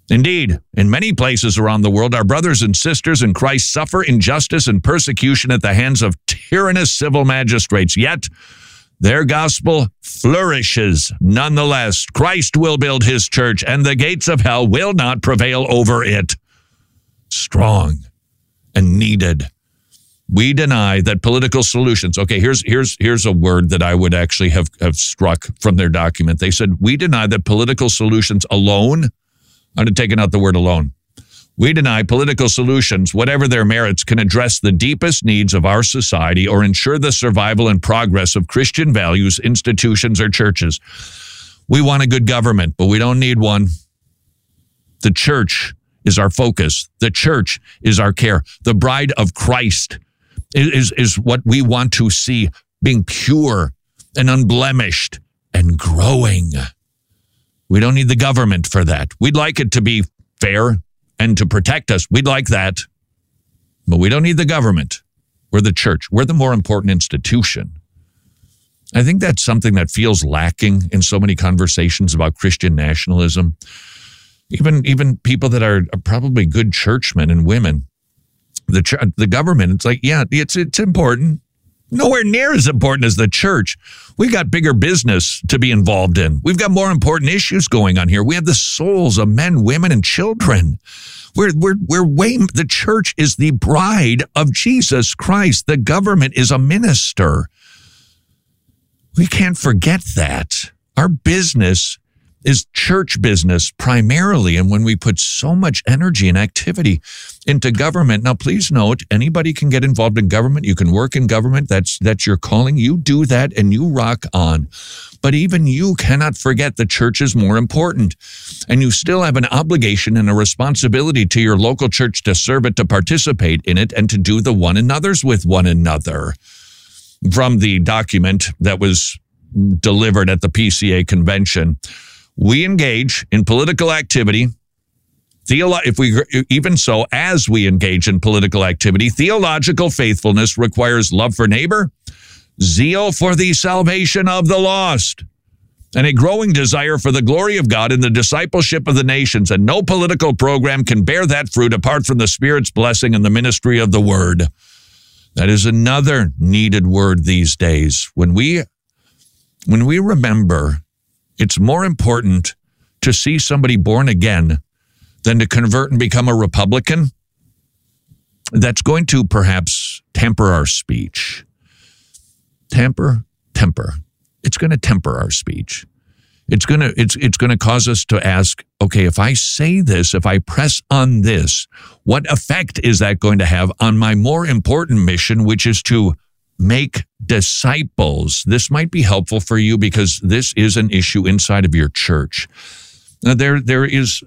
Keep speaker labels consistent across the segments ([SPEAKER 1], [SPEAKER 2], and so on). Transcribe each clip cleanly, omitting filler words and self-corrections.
[SPEAKER 1] Indeed, in many places around the world, our brothers and sisters in Christ suffer injustice and persecution at the hands of tyrannous civil magistrates. Yet, their gospel flourishes nonetheless. Christ will build his church, and the gates of hell will not prevail over it. Strong and needed. We deny that political solutions. Okay, here's a word that I would actually have struck from their document. They said, we deny that political solutions alone. I'd have taken out the word alone. We deny political solutions, whatever their merits, can address the deepest needs of our society or ensure the survival and progress of Christian values, institutions, or churches. We want a good government, but we don't need one. The church is our focus. The church is our care. The bride of Christ is what we want to see being pure and unblemished and growing. We don't need the government for that. We'd like it to be fair and to protect us. We'd like that. But we don't need the government. We're the church. We're the more important institution. I think that's something that feels lacking in so many conversations about Christian nationalism. Even people that are probably good churchmen and women. The government, it's like, yeah, it's important. Nowhere near as important as the church. We got bigger business to be involved in. We've got more important issues going on here. We have the souls of men, women, and children. The church is the bride of Jesus Christ. The government is a minister. We can't forget that. Our business is church business primarily, and when we put so much energy and activity into government. Now, please note, anybody can get involved in government. You can work in government. That's your calling. You do that and you rock on. But even you cannot forget the church is more important. And you still have an obligation and a responsibility to your local church to serve it, to participate in it, and to do the one another's with one another. From the document that was delivered at the PCA convention, we engage in political activity. As we engage in political activity, theological faithfulness requires love for neighbor, zeal for the salvation of the lost, and a growing desire for the glory of God in the discipleship of the nations. And no political program can bear that fruit apart from the Spirit's blessing and the ministry of the word. That is another needed word these days. When we remember, it's more important to see somebody born again than to convert and become a Republican. That's going to perhaps temper our speech. Temper. It's going to temper our speech. It's going to cause us to ask, okay, if I say this, if I press on this, what effect is that going to have on my more important mission, which is to make disciples? This might be helpful for you because this is an issue inside of your church. Now, there is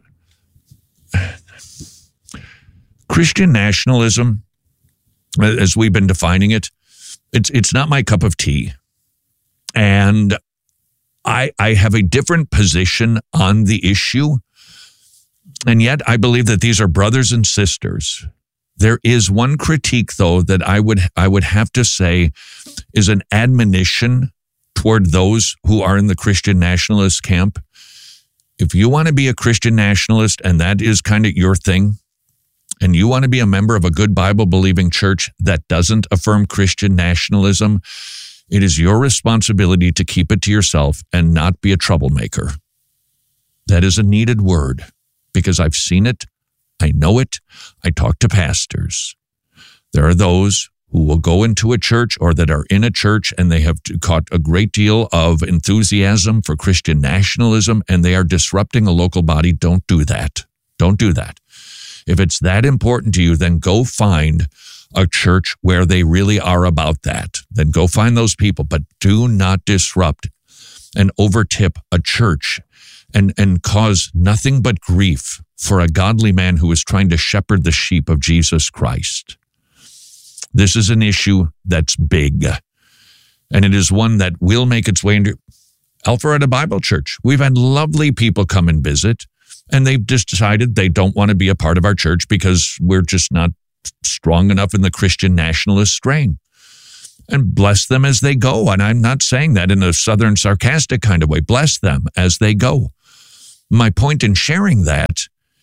[SPEAKER 1] Christian nationalism, as we've been defining it. It's not my cup of tea. And I have a different position on the issue. And yet I believe that these are brothers and sisters. There is one critique, though, that I would have to say is an admonition toward those who are in the Christian nationalist camp. If you want to be a Christian nationalist and that is kind of your thing, and you want to be a member of a good Bible-believing church that doesn't affirm Christian nationalism, it is your responsibility to keep it to yourself and not be a troublemaker. That is a needed word because I've seen it. I know it. I talk to pastors. There are those who will go into a church or that are in a church and they have caught a great deal of enthusiasm for Christian nationalism and they are disrupting a local body. Don't do that. Don't do that. If it's that important to you, then go find a church where they really are about that. Then go find those people, but do not disrupt and overtip a church and cause nothing but grief for a godly man who is trying to shepherd the sheep of Jesus Christ. This is an issue that's big, and it is one that will make its way into Alpharetta Bible Church. We've had lovely people come and visit, and they've just decided they don't want to be a part of our church because we're just not strong enough in the Christian nationalist strain. And bless them as they go. And I'm not saying that in a southern sarcastic kind of way. Bless them as they go. My point in sharing that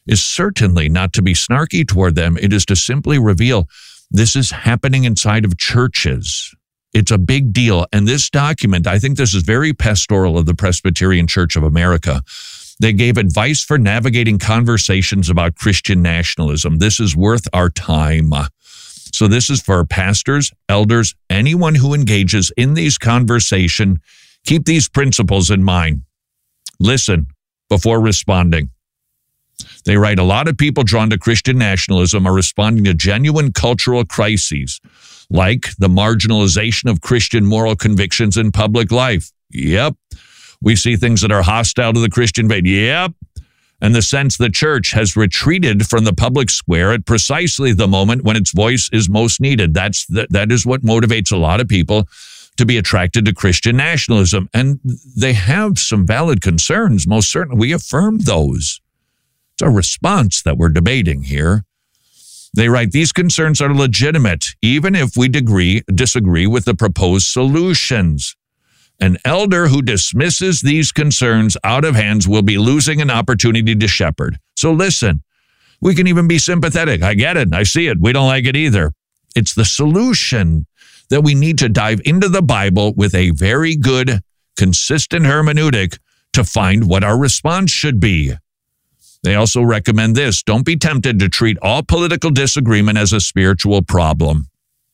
[SPEAKER 1] is certainly not to be snarky toward them. It is to simply reveal this is happening inside of churches. It's a big deal. And this document, I think this is very pastoral of the Presbyterian Church of America. They gave advice for navigating conversations about Christian nationalism. This is worth our time. So this is for pastors, elders, anyone who engages in these conversations. Keep these principles in mind. Listen before responding. They write, a lot of people drawn to Christian nationalism are responding to genuine cultural crises, like the marginalization of Christian moral convictions in public life. Yep. We see things that are hostile to the Christian faith. Yep. And the sense the church has retreated from the public square at precisely the moment when its voice is most needed. That is what motivates a lot of people to be attracted to Christian nationalism. And they have some valid concerns. Most certainly, we affirm those. It's a response that we're debating here. They write, these concerns are legitimate, even if we disagree with the proposed solutions. An elder who dismisses these concerns out of hands will be losing an opportunity to shepherd. So listen, we can even be sympathetic. I get it. I see it. We don't like it either. It's the solution that we need to dive into the Bible with a very good, consistent hermeneutic to find what our response should be. They also recommend this. Don't be tempted to treat all political disagreement as a spiritual problem.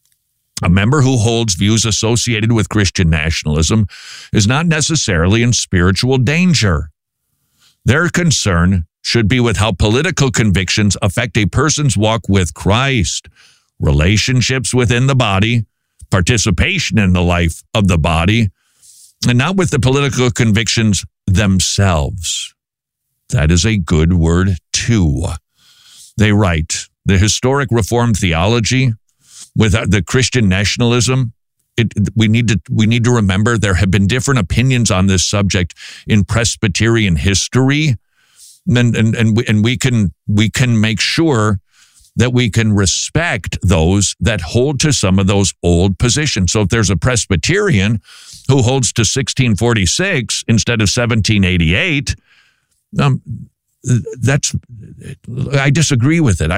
[SPEAKER 1] A member who holds views associated with Christian nationalism is not necessarily in spiritual danger. Their concern should be with how political convictions affect a person's walk with Christ, relationships within the body, participation in the life of the body, and not with the political convictions themselves. That is a good word, too. They write, the historic Reformed theology with the Christian nationalism, we need to remember there have been different opinions on this subject in Presbyterian history, and we can make sure that we can respect those that hold to some of those old positions. So if there's a Presbyterian who holds to 1646 instead of 1788, I disagree with it.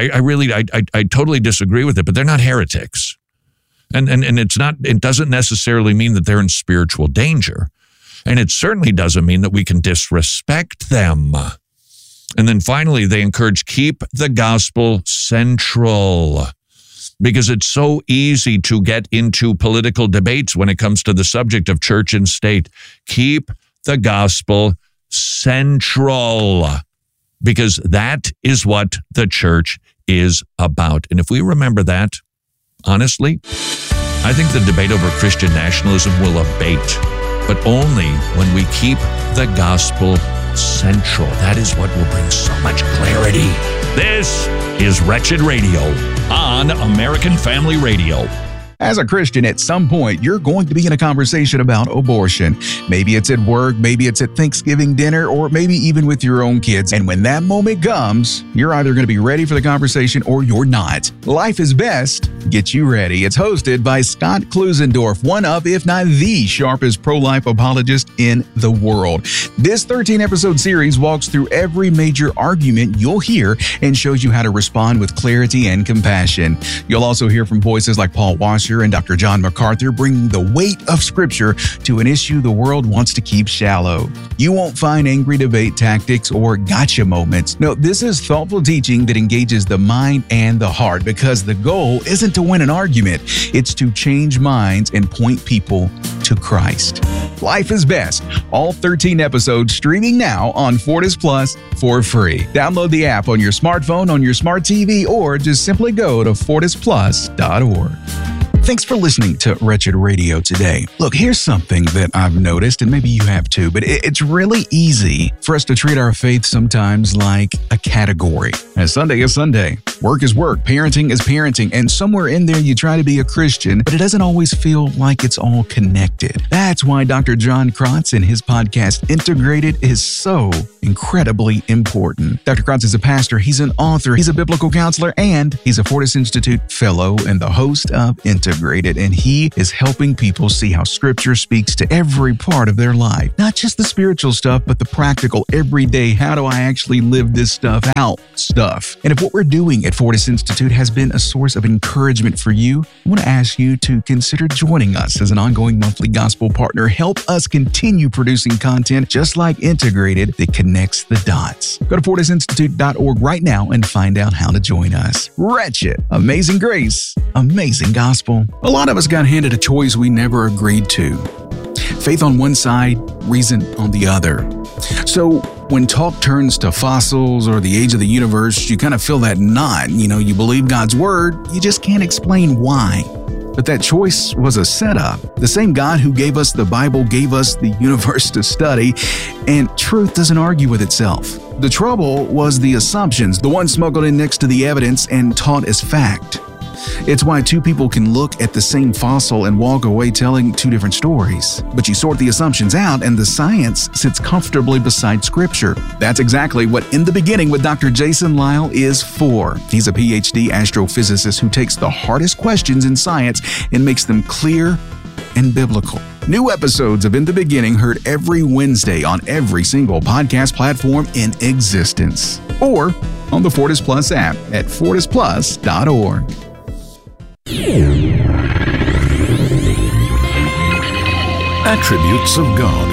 [SPEAKER 1] I totally disagree with it, but they're not heretics. And it doesn't necessarily mean that they're in spiritual danger. And it certainly doesn't mean that we can disrespect them. And then finally, they encourage keep the gospel central, because it's so easy to get into political debates when it comes to the subject of church and state. Keep the gospel central, because that is what the church is about. And if we remember that, honestly, I think the debate over Christian nationalism will abate, but only when we keep the gospel central. That is what will bring so much clarity. This is Wretched Radio on American Family Radio.
[SPEAKER 2] As a Christian, at some point, you're going to be in a conversation about abortion. Maybe it's at work, maybe it's at Thanksgiving dinner, or maybe even with your own kids. And when that moment comes, you're either going to be ready for the conversation or you're not. Life is Best gets you ready. It's hosted by Scott Klusendorf, one of, if not the sharpest pro-life apologist in the world. This 13-episode series walks through every major argument you'll hear and shows you how to respond with clarity and compassion. You'll also hear from voices like Paul Washer and Dr. John MacArthur, bringing the weight of Scripture to an issue the world wants to keep shallow. You won't find angry debate tactics or gotcha moments. No, this is thoughtful teaching that engages the mind and the heart, because the goal isn't to win an argument, it's to change minds and point people to Christ. Life is Best, all 13 episodes streaming now on Fortis Plus for free. Download the app on your smartphone, on your smart TV, or just simply go to fortisplus.org. Thanks for listening to Wretched Radio today. Look, here's something that I've noticed, and maybe you have too, but it's really easy for us to treat our faith sometimes like a category. And Sunday is Sunday. Work is work, parenting is parenting, and somewhere in there you try to be a Christian, but it doesn't always feel like it's all connected. That's why Dr. John Krotz and his podcast Integrated is so incredibly important. Dr. Krotz is a pastor, he's an author, he's a biblical counselor, and he's a Fortis Institute fellow and the host of Integrated, and he is helping people see how Scripture speaks to every part of their life. Not just the spiritual stuff, but the practical, everyday, how do I actually live this stuff out stuff. And if what we're doing at Fortis Institute has been a source of encouragement for you, I want to ask you to consider joining us as an ongoing monthly gospel partner. Help us continue producing content just like Integrated that connects the dots. Go to fortisinstitute.org right now and find out how to join us. Wretched, amazing grace, amazing gospel. A lot of us got handed a choice we never agreed to. Faith on one side, reason on the other. So when talk turns to fossils or the age of the universe, you kind of feel that knot. You believe God's word, you just can't explain why. But that choice was a setup. The same God who gave us the Bible gave us the universe to study, and truth doesn't argue with itself. The trouble was the assumptions, the ones smuggled in next to the evidence and taught as fact. It's why two people can look at the same fossil and walk away telling two different stories. But you sort the assumptions out and the science sits comfortably beside Scripture. That's exactly what In the Beginning with Dr. Jason Lisle is for. He's a PhD astrophysicist who takes the hardest questions in science and makes them clear and biblical. New episodes of In the Beginning heard every Wednesday on every single podcast platform in existence. Or on the Fortis Plus app at fortisplus.org.
[SPEAKER 3] Attributes of God.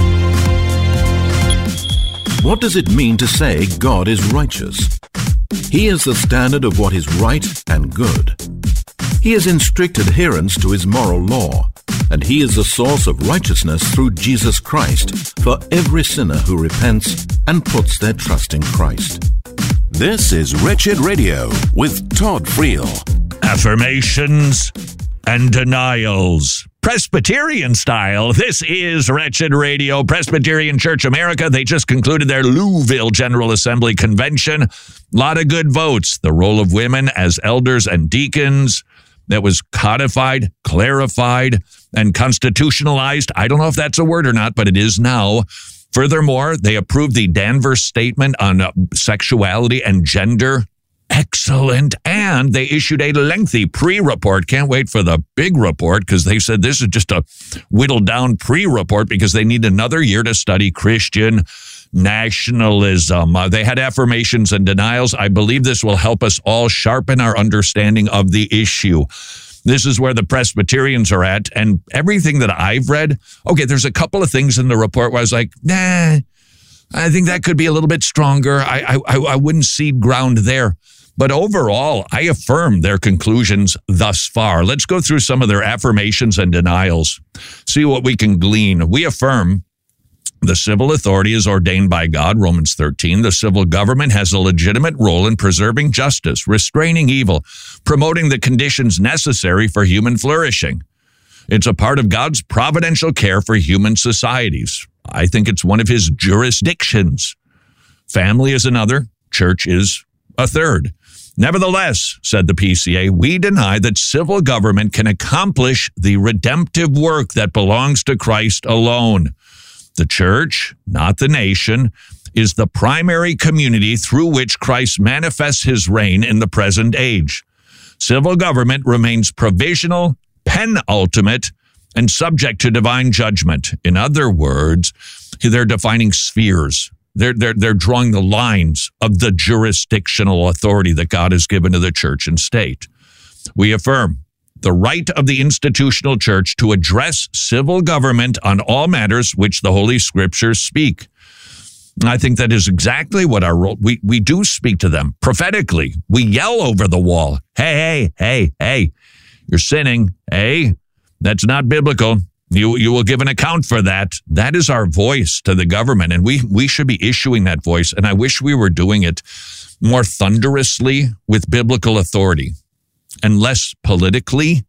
[SPEAKER 3] What does it mean to say God is righteous? He is the standard of what is right and good. He is in strict adherence to his moral law, and he is the source of righteousness through Jesus Christ for every sinner who repents and puts their trust in Christ.
[SPEAKER 4] This is Wretched Radio with Todd Friel.
[SPEAKER 1] Affirmations and denials. Presbyterian style. This is Wretched Radio. Presbyterian Church America. They just concluded their Louisville General Assembly Convention. A lot of good votes. The role of women as elders and deacons that was codified, clarified, and constitutionalized. I don't know if that's a word or not, but it is now. Furthermore, they approved the Danvers Statement on Sexuality and Gender. Excellent. And they issued a lengthy pre-report. Can't wait for the big report because they said this is just a whittled down pre-report because they need another year to study Christian nationalism. They had affirmations and denials. I believe this will help us all sharpen our understanding of the issue. This is where the Presbyterians are at. And everything that I've read, okay, there's a couple of things in the report where I was like, nah, I think that could be a little bit stronger. I wouldn't cede ground there. But overall, I affirm their conclusions thus far. Let's go through some of their affirmations and denials, see what we can glean. We affirm the civil authority is ordained by God, Romans 13. The civil government has a legitimate role in preserving justice, restraining evil, promoting the conditions necessary for human flourishing. It's a part of God's providential care for human societies. I think it's one of his jurisdictions. Family is another, church is a third. Nevertheless, said the PCA, we deny that civil government can accomplish the redemptive work that belongs to Christ alone. The church, not the nation, is the primary community through which Christ manifests his reign in the present age. Civil government remains provisional, penultimate, and subject to divine judgment. In other words, they're defining spheres. They're drawing the lines of the jurisdictional authority that God has given to the church and state. We affirm the right of the institutional church to address civil government on all matters which the Holy Scriptures speak. I think that is exactly what our role. We do speak to them prophetically. We yell over the wall. Hey, you're sinning. Hey, that's not biblical. You will give an account for that. That is our voice to the government, and we should be issuing that voice. And I wish we were doing it more thunderously with biblical authority and less politically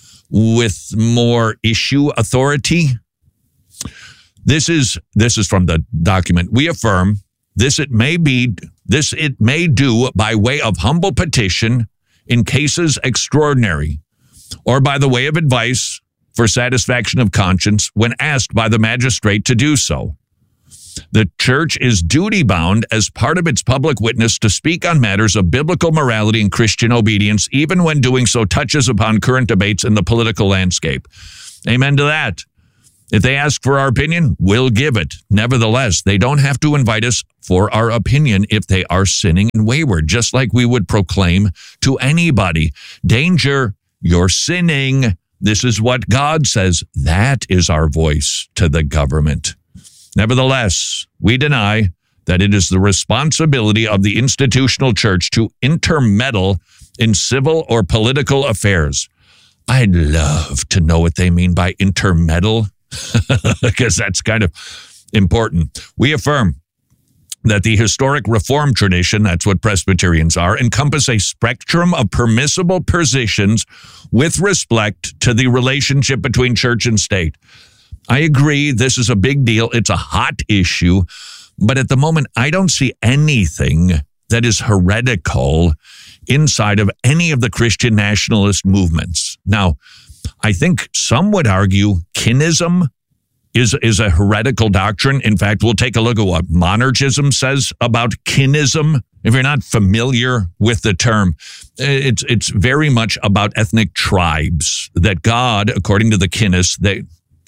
[SPEAKER 1] with more issue authority. This is from the document. We affirm This it may do by way of humble petition in cases extraordinary, or by the way of advice for satisfaction of conscience when asked by the magistrate to do so. The church is duty-bound as part of its public witness to speak on matters of biblical morality and Christian obedience, even when doing so touches upon current debates in the political landscape. Amen to that. If they ask for our opinion, we'll give it. Nevertheless, they don't have to invite us for our opinion if they are sinning and wayward, just like we would proclaim to anybody. Danger, you're sinning. This is what God says. That is our voice to the government. Nevertheless, we deny that it is the responsibility of the institutional church to intermeddle in civil or political affairs. I'd love to know what they mean by intermeddle, because that's kind of important. We affirm that the historic Reformed tradition, that's what Presbyterians are, encompass a spectrum of permissible positions with respect to the relationship between church and state. I agree, this is a big deal. It's a hot issue. But at the moment, I don't see anything that is heretical inside of any of the Christian nationalist movements. Now, I think some would argue kinism is a heretical doctrine. In fact, we'll take a look at what monergism says about kinism. If you're not familiar with the term, it's very much about ethnic tribes that God, according to the the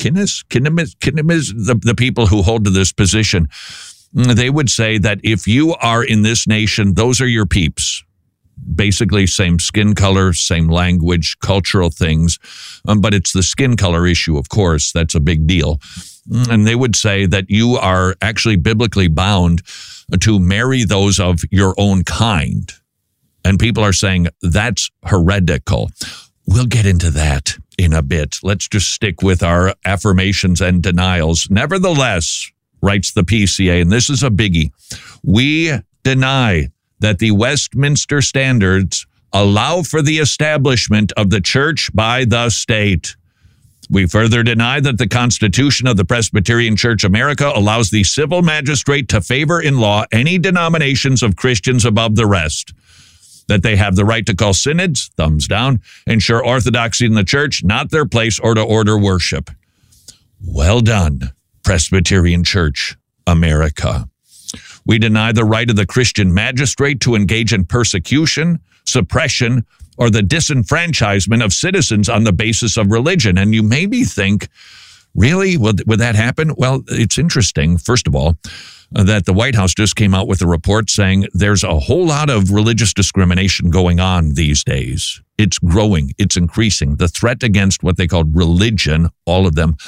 [SPEAKER 1] people who hold to this position, they would say that if you are in this nation, those are your peeps. Basically, same skin color, same language, cultural things. But it's the skin color issue, of course. That's a big deal. And they would say that you are actually biblically bound to marry those of your own kind. And people are saying that's heretical. We'll get into that in a bit. Let's just stick with our affirmations and denials. Nevertheless, writes the PCA, and this is a biggie, we deny that the Westminster Standards allow for the establishment of the church by the state. We further deny that the Constitution of the Presbyterian Church America allows the civil magistrate to favor in law any denominations of Christians above the rest. That they have the right to call synods, thumbs down, ensure orthodoxy in the church, not their place, or to order worship. Well done, Presbyterian Church America. We deny the right of the Christian magistrate to engage in persecution, suppression, or the disenfranchisement of citizens on the basis of religion. And you maybe think, really, would that happen? Well, it's interesting, first of all, that the White House just came out with a report saying there's a whole lot of religious discrimination going on these days. It's growing. It's increasing. The threat against what they call religion, all of them,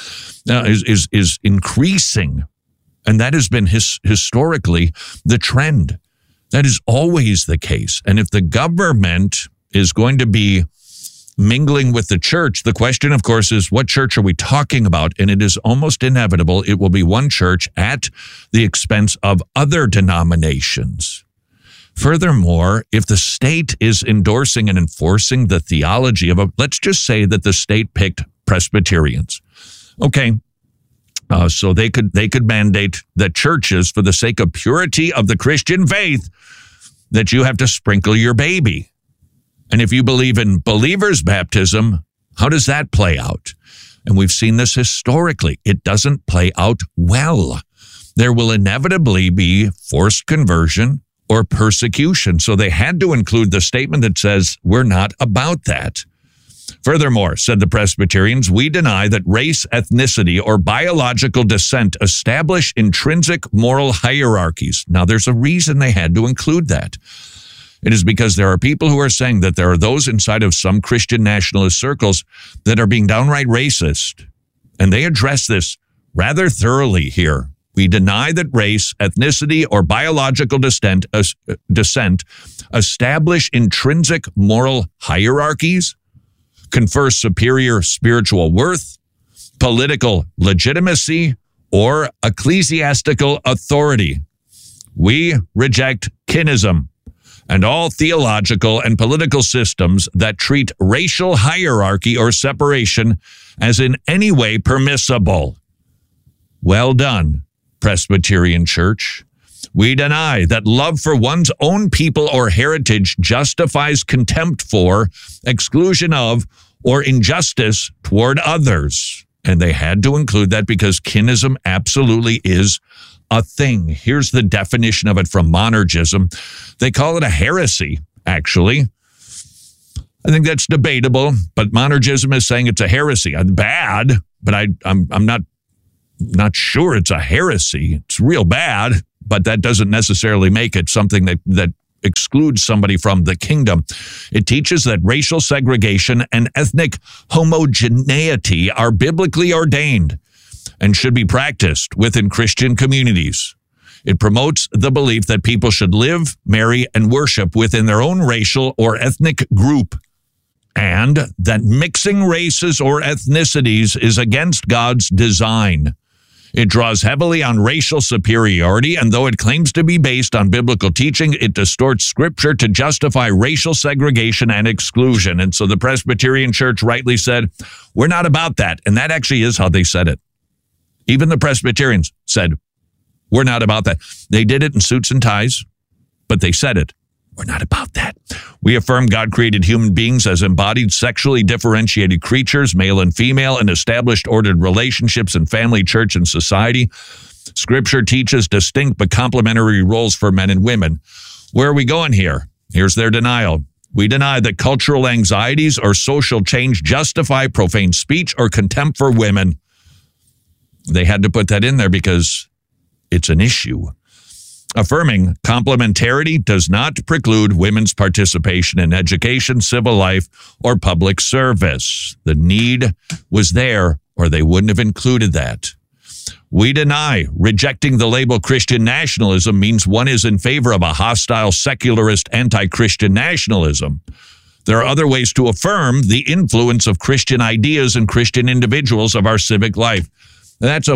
[SPEAKER 1] is increasing. And that has been historically the trend. That is always the case. And if the government is going to be mingling with the church, the question, of course, is what church are we talking about? And it is almost inevitable it will be one church at the expense of other denominations. Furthermore, if the state is endorsing and enforcing the theology of let's just say that the state picked Presbyterians. Okay. So they could mandate that churches, for the sake of purity of the Christian faith, that you have to sprinkle your baby. And if you believe in believers' baptism, how does that play out? And we've seen this historically. It doesn't play out well. There will inevitably be forced conversion or persecution. So they had to include the statement that says, we're not about that. Furthermore, said the Presbyterians, we deny that race, ethnicity, or biological descent establish intrinsic moral hierarchies. Now, there's a reason they had to include that. It is because there are people who are saying that there are those inside of some Christian nationalist circles that are being downright racist. And they address this rather thoroughly here. We deny that race, ethnicity, or biological descent establish intrinsic moral hierarchies, confer superior spiritual worth, political legitimacy, or ecclesiastical authority. We reject kinism and all theological and political systems that treat racial hierarchy or separation as in any way permissible. Well done, Presbyterian Church. We deny that love for one's own people or heritage justifies contempt for, exclusion of, or injustice toward others. And they had to include that because kinism absolutely is a thing. Here's the definition of it from Monergism. They call it a heresy, actually. I think that's debatable, but Monergism is saying it's a heresy. Bad, but I'm not sure it's a heresy. It's real bad, but that doesn't necessarily make it something that excludes somebody from the kingdom. It teaches that racial segregation and ethnic homogeneity are biblically ordained and should be practiced within Christian communities. It promotes the belief that people should live, marry, and worship within their own racial or ethnic group, and that mixing races or ethnicities is against God's design. It draws heavily on racial superiority, and though it claims to be based on biblical teaching, it distorts Scripture to justify racial segregation and exclusion. And so the Presbyterian Church rightly said, we're not about that. And that actually is how they said it. Even the Presbyterians said, we're not about that. They did it in suits and ties, but they said it. We're not about that. We affirm God created human beings as embodied, sexually differentiated creatures, male and female, and established ordered relationships in family, church, and society. Scripture teaches distinct but complementary roles for men and women. Where are we going here? Here's their denial. We deny that cultural anxieties or social change justify profane speech or contempt for women. They had to put that in there because it's an issue. Affirming complementarity does not preclude women's participation in education, civil life, or public service. The need was there, or they wouldn't have included that. We deny rejecting the label Christian nationalism means one is in favor of a hostile, secularist, anti-Christian nationalism. There are other ways to affirm the influence of Christian ideas and Christian individuals of our civic life. That's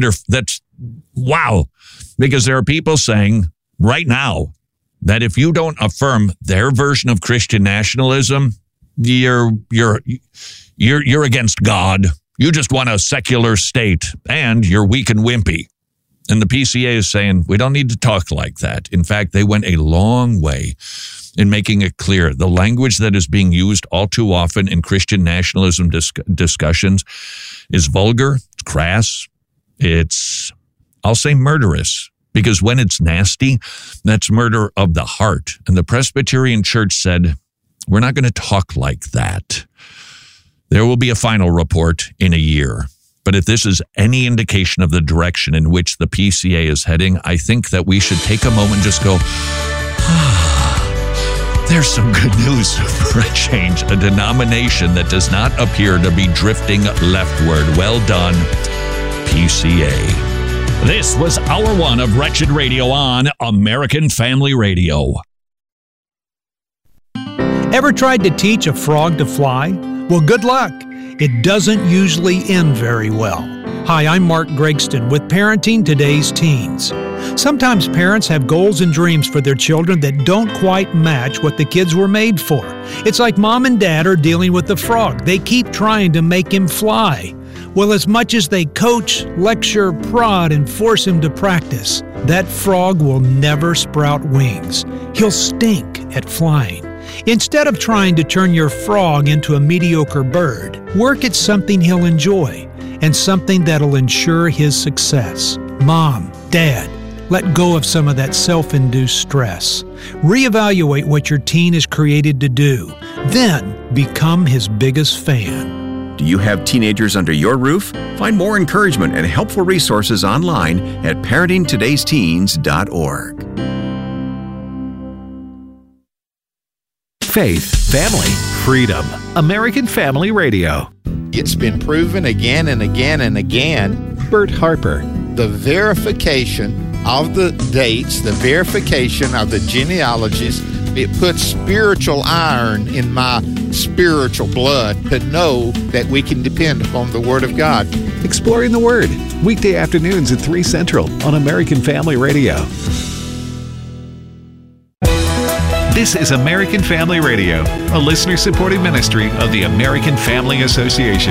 [SPEAKER 1] wow. Because there are people saying right now that if you don't affirm their version of Christian nationalism, you're against God. You just want a secular state, and you're weak and wimpy. And the PCA is saying we don't need to talk like that. In fact, they went a long way in making it clear. The language that is being used all too often in Christian nationalism discussions is vulgar, it's crass, it's, I'll say, murderous, because when it's nasty, that's murder of the heart. And the Presbyterian Church said, we're not going to talk like that. There will be a final report in a year. But if this is any indication of the direction in which the PCA is heading, I think that we should take a moment and just go, there's some good news for a change, a denomination that does not appear to be drifting leftward. Well done, PCA.
[SPEAKER 5] This was Hour 1 of Wretched Radio on American Family Radio.
[SPEAKER 6] Ever tried to teach a frog to fly? Well, good luck. It doesn't usually end very well. Hi, I'm Mark Gregston with Parenting Today's Teens. Sometimes parents have goals and dreams for their children that don't quite match what the kids were made for. It's like mom and dad are dealing with the frog. They keep trying to make him fly. Well, as much as they coach, lecture, prod, and force him to practice, that frog will never sprout wings. He'll stink at flying. Instead of trying to turn your frog into a mediocre bird, work at something he'll enjoy and something that'll ensure his success. Mom, Dad, let go of some of that self-induced stress. Reevaluate what your teen is created to do. Then become his biggest fan.
[SPEAKER 7] Do you have teenagers under your roof? Find more encouragement and helpful resources online at parentingtodaysteens.org.
[SPEAKER 8] Faith, family, freedom. American Family Radio.
[SPEAKER 9] It's been proven again and again and again.
[SPEAKER 8] Bert Harper.
[SPEAKER 9] The verification of the dates, the verification of the genealogies, it puts spiritual iron in my spiritual blood to know that we can depend upon the Word of God.
[SPEAKER 8] Exploring the Word. Weekday afternoons at 3 Central on American Family Radio. This is American Family Radio, a listener-supported ministry of the American Family Association.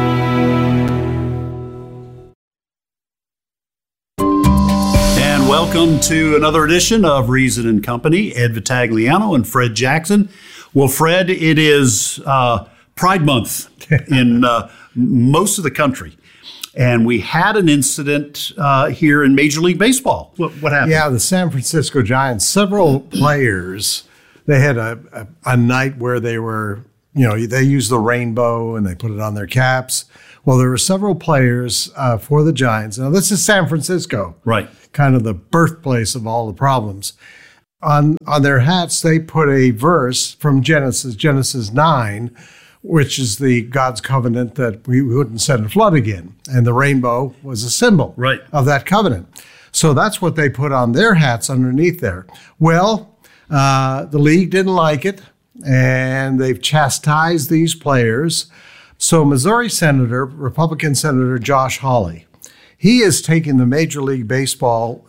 [SPEAKER 3] And welcome
[SPEAKER 10] Welcome to another edition of Reason and Company. Ed Vitagliano and Fred Jackson. Well, Fred, it is Pride Month in most of the country. And we had an incident here in Major League Baseball. What happened?
[SPEAKER 11] Yeah, the San Francisco Giants, several players, they had a night where they were, they used the rainbow and they put it on their caps. Well, there were several players for the Giants. Now, this is San Francisco.
[SPEAKER 10] Right.
[SPEAKER 11] Kind of the birthplace of all the problems. On their hats, they put a verse from Genesis 9, which is the God's covenant that we wouldn't send a flood again. And the rainbow was a symbol of that covenant. So that's what they put on their hats underneath there. Well, the league didn't like it, and they've chastised these players. So Missouri Republican Senator Josh Hawley, he is taking the Major League Baseball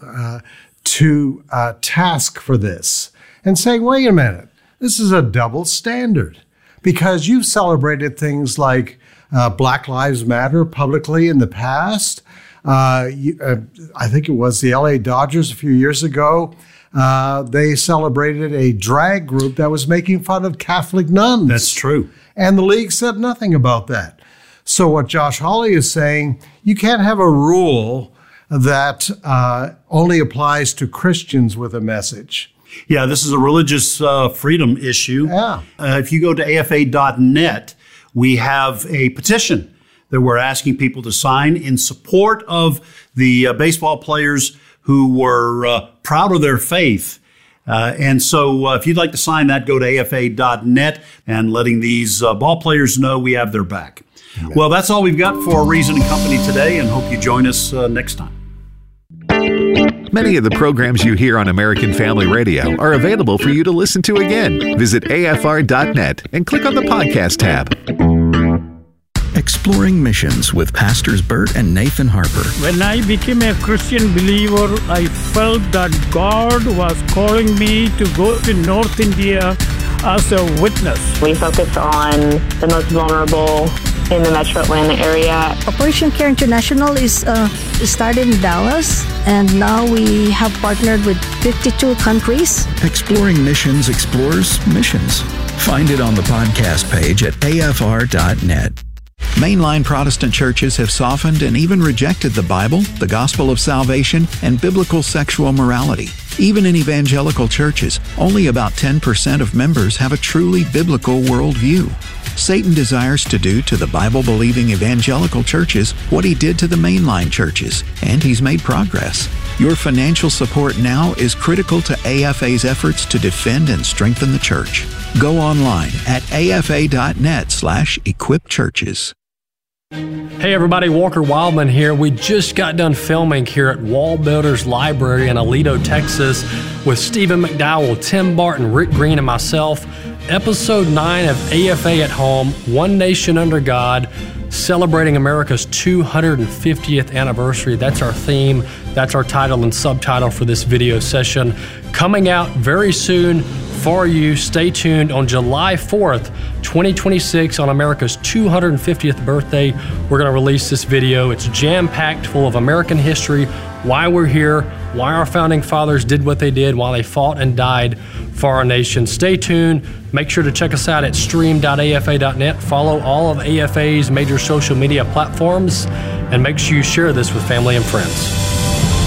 [SPEAKER 11] to task for this and saying, wait a minute, this is a double standard. Because you've celebrated things like Black Lives Matter publicly in the past. I think it was the LA Dodgers a few years ago. They celebrated a drag group that was making fun of Catholic nuns.
[SPEAKER 10] That's true.
[SPEAKER 11] And the league said nothing about that. So what Josh Hawley is saying, you can't have a rule that only applies to Christians with a message.
[SPEAKER 10] Yeah, this is a religious freedom issue.
[SPEAKER 11] Yeah.
[SPEAKER 10] If you go to afa.net, we have a petition that we're asking people to sign in support of the baseball players who were proud of their faith. And so if you'd like to sign that, go to afa.net and letting these ball players know we have their back. Amen. Well, that's all we've got for Reason and Company today, and hope you join us next time.
[SPEAKER 8] Many of the programs you hear on American Family Radio are available for you to listen to again. Visit afr.net and click on the podcast tab.
[SPEAKER 12] Exploring Missions with Pastors Bert and Nathan Harper.
[SPEAKER 13] When I became a Christian believer, I felt that God was calling me to go to North India as a witness.
[SPEAKER 14] We focus on the most vulnerable in the Metro Atlanta area.
[SPEAKER 15] Operation Care International is started in Dallas, and now we have partnered with 52 countries.
[SPEAKER 12] Exploring Missions explores missions. Find it on the podcast page at afr.net. Mainline Protestant churches have softened and even rejected the Bible, the gospel of salvation, and biblical sexual morality. Even in evangelical churches, only about 10% of members have a truly biblical worldview. Satan desires to do to the Bible-believing evangelical churches what he did to the mainline churches, and he's made progress. Your financial support now is critical to AFA's efforts to defend and strengthen the church. Go online at afa.net/equipchurches.
[SPEAKER 16] Hey everybody, Walker Wildman here. We just got done filming here at Wall Builders Library in Aledo, Texas with Stephen McDowell, Tim Barton, Rick Green, and myself. Episode 9 of AFA at Home, One Nation Under God, celebrating America's 250th anniversary. That's our theme. That's our title and subtitle for this video session. Coming out very soon for you. Stay tuned on July 4th, 2026, on America's 250th birthday. We're going to release this video. It's jam-packed full of American history, why we're here, why our founding fathers did what they did, why they fought and died for our nation. Stay tuned. Make sure to check us out at stream.afa.net. Follow all of AFA's major social media platforms, and make sure you share this with family and friends.